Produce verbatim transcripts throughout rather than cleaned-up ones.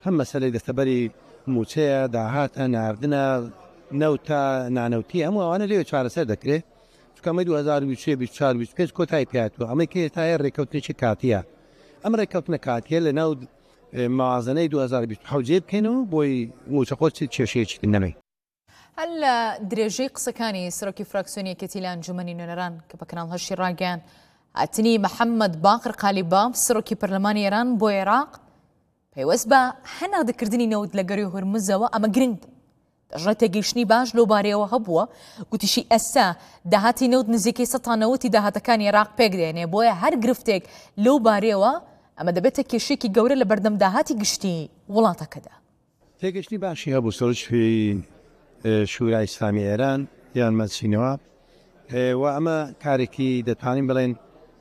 هەم مەسەلەی دەستەبەری موچەیە داهاتە ناردنە نەوتە نانەوتی هەموو ئەوانە لێوێ چارەسەر دەکرێت چکەمە دو هەزار و بیست و سێ بیست و چوار بیست و پێنج کۆتایی پێهاتووە ئەمە کە هێتایە ڕێکەوتنێکی کاتیە ئەم ڕێکەوتنە کاتیە لە ناو مازنەی دو هەزار و بیست و حەوت جێ بکەینەوە بۆی موچەخۆت کێشەیەکی نەوەی. هەل لە درێژەی قسەکانی سەرۆکی فراکسیۆنیەکەتی لە ئەنجومەنی نوێنەران کە بە کەناڵ هەشی ڕاگەیان هاتنی محەممەد باقر قالیباف سەرۆکی پەرلەمانی ئێران بۆ عێراق پەیوەست بە هەناردەکردنی نەوت لە گەڕی هورمزەوە ئەمە گرنگ بوو. دەژڕێت تێگەیشتنی باش لەو بارەیەوە هەبووە گوتیشی ئێستا داهاتی نەوت نزیکەی سەد تا نەوەتی داهاتەکانی عێراق پێک دێنێ بۆیە هەر گرفتێک لەو بارەیەوە ئەمە دەبێتە کێشێکی گەورە لە بەردەم داهاتی گشتی وڵاتەکەدا. تێگەشتنی باشی هەبوو سەرۆکی شورای ئیسلامی ئێران یان مەجلیسینەوە و ئەمە کارێکی دەتوانین بڵێن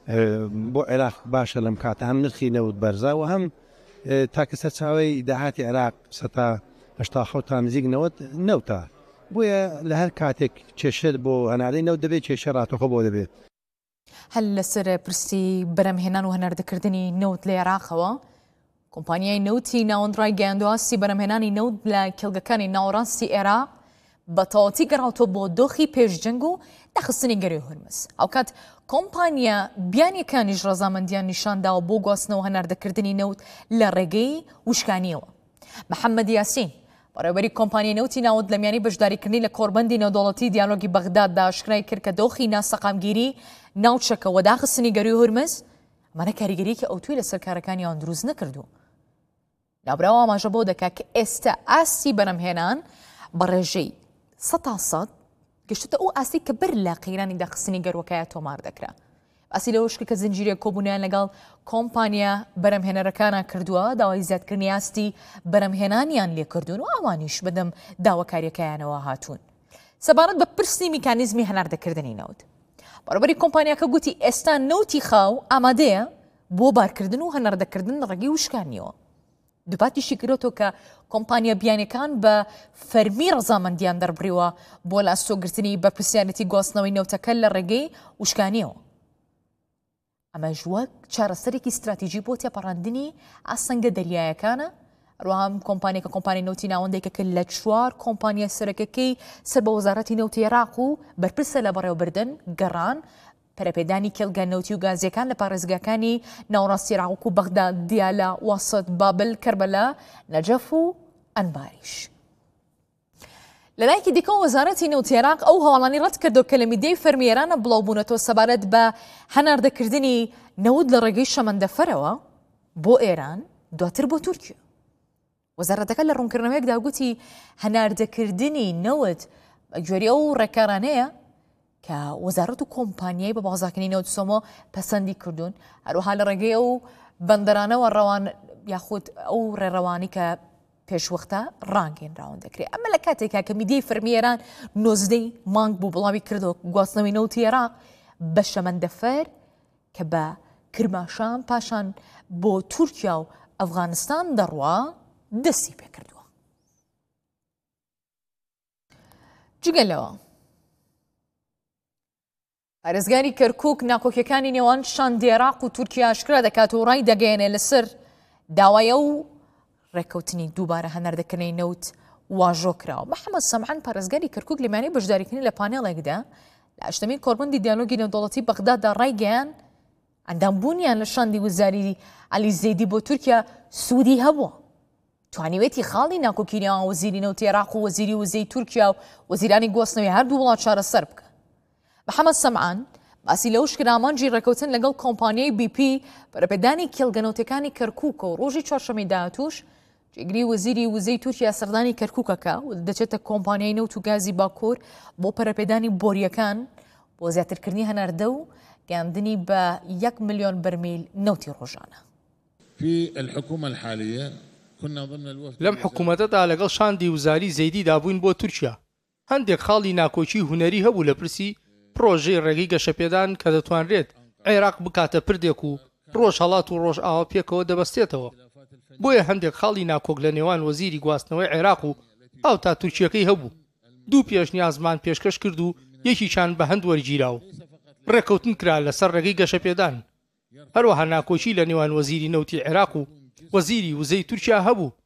بۆ عێراق باشە لەم کاتە هەم نرخی نەوت بەرزە و هەم تاکە سەرچاوەی داهاتی عێراق سەد تا هەشتا حەوت تا نزیک نەوت نەوتە بۆیە لە هەر کاتێک کێشە بۆ هەناردەی نەوت دەبێت کێشە ڕاتۆخۆ بۆ دەبێت. هەل لەسەر پرسی بەرەمهێنان و هەناردەکردنی نەوت لە عێراقەوە کۆمپانیای نەوتی ناوەندڕای گەیاندووە سی بەرەمهێنانی نەوت لە کێڵگەکانی ناوەڕاستی عێراق بە تەواوەتی گەڕاوتۆ بۆ دۆخی پێشجەنگ و داخستنی گەڕی هورمز. ئەو کات کۆمپانیا بیانیەکانیش ڕەزامەندیان نیشانداوە بۆ گواستنەوە هەناردەکردنی نەوت لە ڕێگەی وشکانیەوە. محەممەد یاسین بەڕێوەبەری کۆمپانیای نەوتی ناوت لە میانی بەشداریکردنی لە کۆڕبەندی نێودەوڵەتی دیالۆگی بەغداددا ئاشکرای کرد کە دۆخی ناسەقامگیری ناوچەکەوە داخستنی گەڕی هورمز ئەمانە کاریگەریەکی ئەوتوی لەسەر کارەکانیان دروست نەکردو. ناوبراوە ئاماژە بۆ دەکات کە ئێستا ئاستی بەرەمهێنان بە ڕێژەی سەد تا سەد گەشتە ئەو ئاستی کە بەر لە قەیرانی داخستنی گەروەکەیە تۆمار دەکرا. ئاسی لەوەشکە کە زنجیرێک کۆبوونیان لەگەڵ کۆمپانیا بەرەمهێنەرەکانە کردووە داوای زیادکردنی ئاستی بەرەمهێنانیان لێکردوون و ئەوانیش بەدەم داواکاریەکەیانەوە هاتوون. سەبارەت بە پرسی میکانیزمی هەناردەکردنی نەوت بەڕێوەبەری کۆمپانیاکە گوتی ئێستا نەوتی خاو ئامادەیە بۆ بارکردن و هەناردەکردن ڕێگەی وشکانیەوە. دووپاتیشی کردۆتەوە کە کۆمپانیا بیانەکان بە فەرمی ڕەزامەندیان دەربڕیوە بۆ لاستۆگرتنی بە پرسیارەتی گواستنەوەی نەوتەکە لە ڕێگەی وشکانیەوە. ئەمەش وەک چارەسەرێکی استراتیژی بۆ تێپەڕاندنی ئاسەنگە دەریایەکانە ڕوام کۆمپانیەکە کۆمپانی نەوتی ناوەندێکە کە لە چوار کۆمپانیا سەرەکەکەی سەر بە وەزارەتی نەوتی عێراق و بەرپرسە لە بەڕێوەبردن گەڕان پەرەپێدانی کێڵگە نەوتی و گازیەکان لە پارێزگاکانی ناوەڕاستی عێراق و بەغداد، دیالە، واسط، بابل، کەربەلا، نەجەف و ئەنباریش. لە لایەکی دیکە وەزارەتی نەوتی عێراق ئەو هەواڵانی ڕەت کردو کە لە میدیای فەرمیێرانە بڵاوبوونەتەوە سەبارەت بە هەناردەکردنی نەوت لە ڕێگەی شەمەندەفەرەوە بۆ ئێران دواتر بۆ تورکیا. وەزارەتەکە لە ڕوونکردنەوەیەکدا گوتی هەناردەکردنی نەوت گوێری ئەو ڕێکارانەیە کە وەزارەت و کۆمپانیای بە بازاکردنی نەوت سۆمۆ پەسەندی کردوون هەروەها لە ڕێگەی ئەو بەندەرانەوە ڕەوان یاخود ئەو ڕێڕەوانی کە پێشوەختە ڕانگەیەنراون دەکرێت. ئەمە لە کاتێکا کە میدیای فەرمیێران نۆزدەی مانگ بوو بڵاوی کردەوە گواستنەوەی نەوتی عێراق بە شەمەندەفەر کە بە کرماشان پاشان بۆ تورکیا و ئەفغانستان دەڕوا دەستی پێکردووە. جگەلەوە پارێزگاری کەرکووک ناکۆکیەکانی نێوان شاندی عێراق و تورکیا ئاشکرا دەکات و ڕای دەگەیەنێ لەسەر داوایە و ڕێکەوتنی دووبارە هەناردەکردنی نەوت واژۆ کراوە. محەممەد سەمعان پارێزگاری کەرکووک لە میانەی بەشداریکردنی لە پانێڵێکدا لە ئەشتەمین کۆڕبەندی دیالۆگی نێودەوڵەتی بەغداددا ڕایگەیان ئەندامبوونیان لە شاندی وەزاری عەلی زەیدی بۆ تورکیا سوودی هەبووە. توانیوێتی خاڵی ناکۆکی نێوان وەزیری نەوتی عێراق و وەزیری وزەی تورکیا و وەزیرانی گواستنەوەی هەردوو وڵات چارەسەر بکە. محەممەد سەمعان باسی لەو شکرامانجی ڕێکەوتن لەگەڵ کۆمپانیای بی پی بەرەپێدانی کێڵگەنەوتەکانی کەرکووکە و ڕۆژی چوارشەمەی داهاتووش جێگری وەزیری وزەی تورکیا سەردانی کەرکووکەکە و دەچێتە کۆمپانیای نەوت و گازی باکوور بۆ پەرەپێدانی بۆریەکان بۆ زیاترکردنی هەناردە و گەاندنی بە یەک ملیۆن بەرمیل نەوتی ڕۆژانە. لەم حکوومەتەدا لەگەڵ شاندی وزاری زەیدی دابووین بۆ تورکیا. هەندێک خاڵی ناکۆچی هوەری هەبوو لە پرسی پرۆژەی ڕێگەی گەشەپێدان کە دەتوانرێت عێراق بکاتە پردێک و ڕۆژ هەڵات و ڕۆژ ئاوا پێکەوە دەبەستێتەوە. بۆیە هەندێک خاڵی ناکۆک لە نێوان وەزیری گواستنەوەی عێراق و ئاو تا تورکیەکەی هەبوو. دوو پێشنیازمان پێشکەش کرد و یەکیشان بە هەند وەرگیرا و ڕێکەوتن کرا لەسەر ڕێگەی گەشەپێدان. هەروەها ناکۆچی لە نێوان وەزیری نەوتی عێراق و وەزیری وزەی تورکیا هەبوو